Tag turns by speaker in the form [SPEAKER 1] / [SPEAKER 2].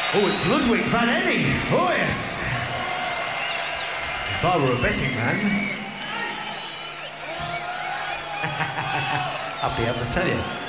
[SPEAKER 1] Oh, it's Ludwig van Eddy. Oh, yes. If I were a betting man, I'd be able to tell you.